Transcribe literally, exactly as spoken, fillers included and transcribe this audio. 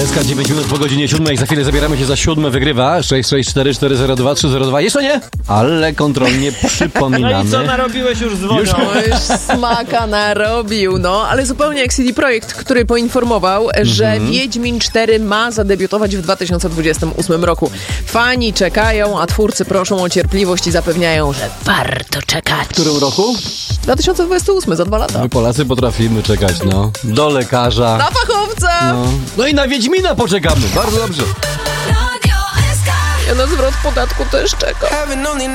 S K dziewięć minut po godzinie siódmej. Za chwilę zabieramy się za siódme. Wygrywa sześć sześć cztery cztery zero dwa trzy zero dwa. Jeszcze nie, ale kontrolnie przypominamy. No i co narobiłeś, już dzwonią. Już- No już smaka narobił, no, ale zupełnie jak C D Projekt, który poinformował, że Wiedźmin cztery ma zadebiutować w dwa tysiące dwudziestym ósmym roku. Fani czekają, a twórcy proszą o cierpliwość i zapewniają, że warto czekać. W którym roku? dwa tysiące dwudziesty ósmy, za dwa lata. My Polacy potrafimy czekać, no. Do lekarza. Na fachowca! No, no i na Wiedźmina poczekamy. Bardzo dobrze. Ja na zwrot podatku też czekam.